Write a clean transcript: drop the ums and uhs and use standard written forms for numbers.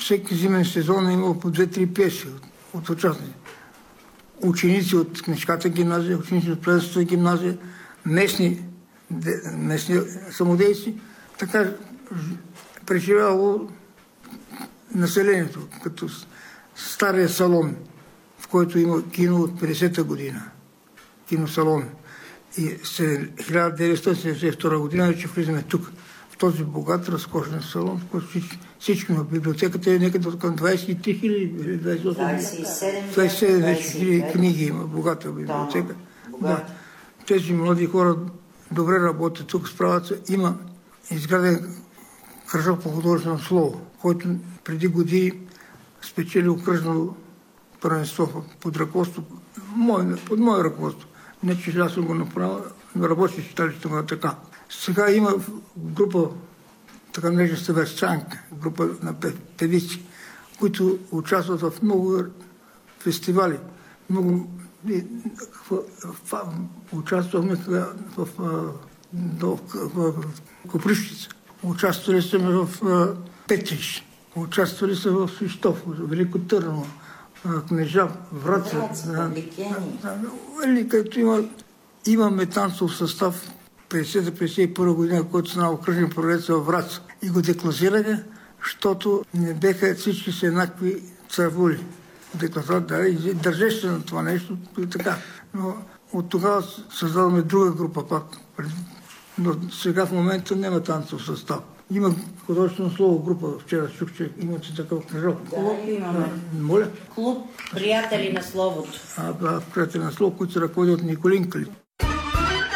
всеки зимен сезон е имал по 2-3 пиеси от участници. Ученици от книжката гимназия, ученици от Плевенската гимназия, местни самодейци, така преживяло населението, като стария салон, в който има кино от 50-та година. Киносалон. И 1972 година вече влизаме тук, в този богат, разкошен салон, в който всички има. Библиотеката е някъде към 23 хиляди, 27 хиляди книги има, богата библиотека. Да. Тези млади хора добре работят тук, справят се. Има изграден кръжок по художествено слово, който преди години спечели окръжно първенство под ръководство, под мое ръководство. Не, че аз съм го направил, но работи читалището на така. Сега има група, така наречена се Версчанка, група на певици, които участват в много фестивали. Участвахме в Копривщица. Участвали сме в Петрич. Участвали са в Свищов, в Велико Търново, Кнежа, Враца. Където имаме танцов състав 50-51 година, който стана окръжен прорец във Враца. И го декласираха, защото не беха всички с еднакви цървули. И държеше на това нещо и така. Но от тогава създадохме друга група пак. Но сега в момента няма танцов състав. Има художествено слово група. Вчера чух, че имате такъв кръжок. Да, имаме. Моля? Клуб Приятели на словото. Приятели на словото, които се ръководят от Николин Калип.